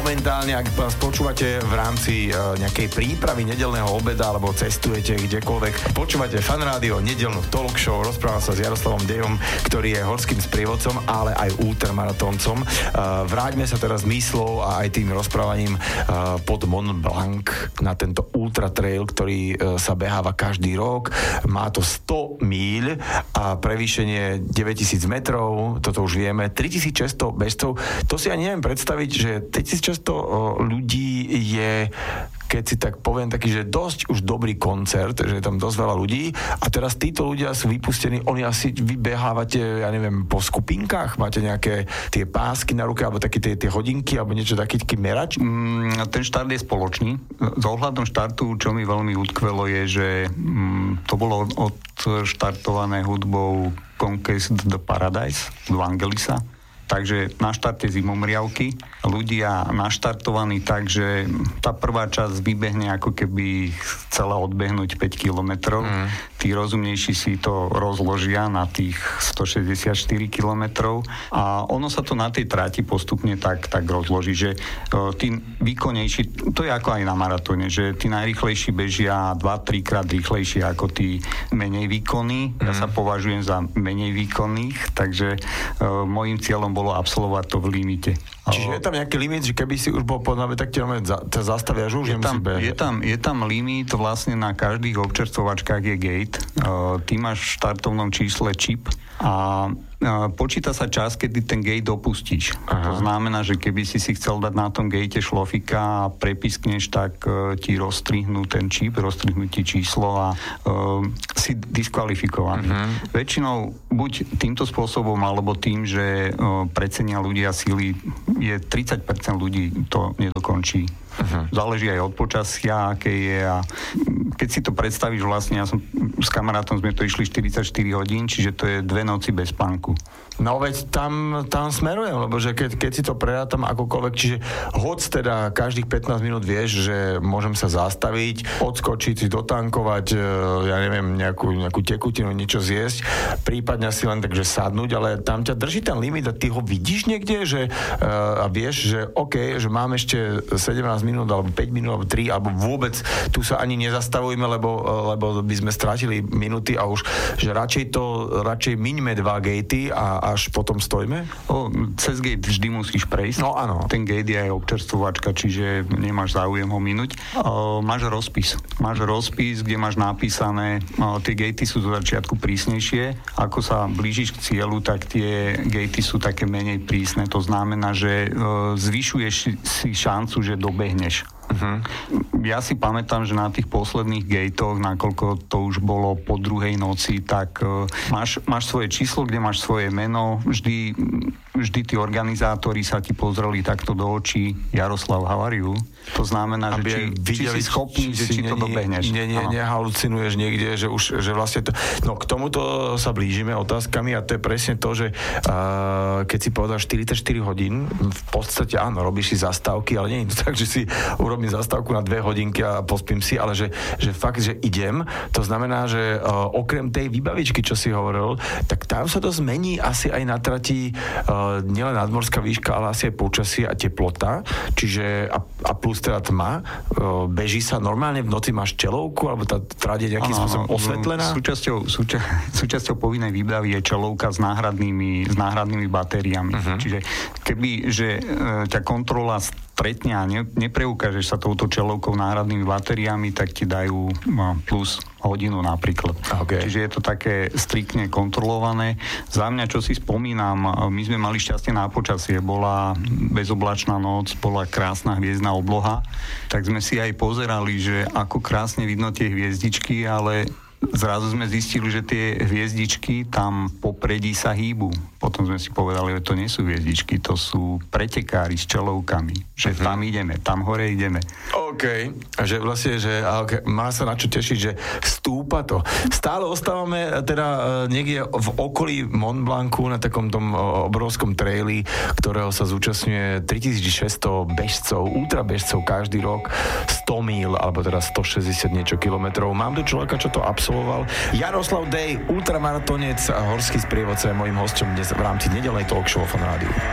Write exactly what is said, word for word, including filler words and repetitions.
momentálne, ak vás počúvate v rámci uh, nejakej prípravy nedeľného obeda alebo cestujete kdekoľvek, počúvate Fan Rádio, nedeľnú talk show, rozprávam sa s Jaroslavom Dejom, ktorý je horským sprievodcom, ale aj ultramaratóncom. Uh, vráťme sa teraz myslou a aj tým rozprávaním uh, pod Mont Blanc na tento ultra trail, ktorý uh, sa beháva každý rok. Má to sto míľ a prevýšenie deväťtisíc metrov, toto už vieme, tritisícšesťsto bežcov. To si ani neviem predstaviť, že tritisícšesťsto ľudí je, keď si tak poviem, taký, že dosť už dobrý koncert, že je tam dosť veľa ľudí a teraz títo ľudia sú vypustení, oni asi vybehávate, ja neviem, po skupinkách, máte nejaké tie pásky na ruke, alebo také tie, tie hodinky, alebo niečo taký, taký merač? Mm, ten štart je spoločný. Z ohľadom štartu, čo mi veľmi utkvelo, je, že mm, to bolo odštartované hudbou Conquest the Paradise do Angelisa. Takže na štarte zimomriavky, ľudia naštartovaní tak, že tá prvá časť vybehne ako keby chcela odbehnúť päť kilometrov. Mm. Tí rozumnejší si to rozložia na tých stošesťdesiatštyri kilometrov a ono sa to na tej trati postupne tak, tak rozloží, že tí výkonnejší, to je ako aj na maratóne, že tí najrýchlejší bežia dva tri krát rýchlejšie ako tí menej výkonní. Mm. Ja sa považujem za menej výkonných, takže uh, môjim cieľom bolo absolvovať to v limite. Čiže je tam nejaký limit, že keby si už bol pod nami, tak ťa za, zastavia, že už je tam, je, tam, je tam limit, vlastne na každých občerstvovačkách je gate. Uh, ty máš v štartovnom čísle čip a počíta sa čas, kedy ten gate opustíš. Aha. To znamená, že keby si si chcel dať na tom gate šlofika a prepiskneš, tak uh, ti rozstrihnú ten čip, rozstrihnú ti číslo a uh, si diskvalifikovaný. Uh-huh. Väčšinou buď týmto spôsobom, alebo tým, že uh, precenia ľudia síly, je tridsať percent ľudí to nedokončí. Uh-huh. Záleží aj od počasia, aké je a keď si to predstavíš vlastne, ja som s kamarátom sme to išli štyridsaťštyri hodín, čiže to je dve noci bez spánku. No veď tam, tam smerujem, lebo že keď, keď si to prerátam akokoľvek, čiže hoď teda každých pätnásť minút vieš, že môžem sa zastaviť, odskočiť si, dotankovať, ja neviem, nejakú, nejakú tekutinu, niečo zjesť, prípadne si len takže sadnúť, ale tam ťa drží ten limit a ty ho vidíš niekde, že uh, a vieš, že OK, že mám ešte sedemnásť minút, alebo päť minút, alebo tri, alebo vôbec tu sa ani nezastavujme, lebo, lebo by sme strátili minúty a už, že radšej to, radšej miňme dva gatey a až potom stojme? O, cez gate vždy musíš prejsť. No áno. Ten gate je aj občerstvovačka, čiže nemáš záujem ho minúť. O, máš rozpis. Máš rozpis, kde máš napísané, o, tie gatey sú do začiatku prísnejšie. Ako sa blížiš k cieľu, tak tie gatey sú také menej prísne. To znamená, že o, zvyšuješ si šancu, že dobehneš. Uh-huh. Ja si pamätám, že na tých posledných gatoch, nakoľko to už bolo po druhej noci, tak uh, máš, máš svoje číslo, kde máš svoje meno, vždy, vždy tí organizátori sa ti pozreli takto do očí: Jaroslav, how are you? To znamená, že či, videli, či si schopný, či, že či, či to dobehneš. Ne, ne, nehalucinuješ niekde, že už, že vlastne to... No k tomuto sa blížime otázkami a to je presne to, že uh, keď si povedal štyridsaťštyri hodín, v podstate áno, robíš si zastávky, ale nie je to tak, že si urobím zastávku na dve hodinky a pospím si, ale že, že fakt, že idem. To znamená, že uh, okrem tej výbavičky, čo si hovoril, tak tam sa to zmení asi aj na trati uh, nielen nadmorská výška, ale asi aj počasie a teplota. Čiže a, a plus teda tma. Uh, beží sa normálne, v noci máš čelovku, alebo tá trať je nejakým spôsobom osvetlená? Súčasťou, súča, súčasťou povinnej výbavy je čelovka s náhradnými, s náhradnými batériami. Uh-huh. Čiže keby, že uh, ťa kontrola stretne a ne, nepreukážeš sa touto čelovkou náhradnými batériami, tak ti dajú plus hodinu napríklad. Okay. Čiže je to také striktne kontrolované. Za mňa, čo si spomínam, my sme mali šťastie na počasie, bola bezoblačná noc, bola krásna hviezdna obloha, tak sme si aj pozerali, že ako krásne vidno tie hviezdičky, ale zrazu sme zistili, že tie hviezdičky tam popredí sa hýbu. Potom sme si povedali, že to nie sú hviezdičky, to sú pretekári s čelovkami. Že uh-huh. tam ideme, tam hore ideme. OK. A že vlastne, že okay, má sa na čo tešiť, že stúpa to. Stále ostávame teda niekde v okolí Mont Blancu na takom tom obrovskom traili, ktorého sa zúčastňuje tritisícšesťsto bežcov, ultrabežcov každý rok, sto míľ, alebo teda stošesťdesiat niečo kilometrov. Mám tu človeka, čo to absolvoval. Jaroslav Dej, ultramaratonec a horský sprievodca, je mojím hosťom dnes v rámci nedeľnej talk show Fan Rádiu.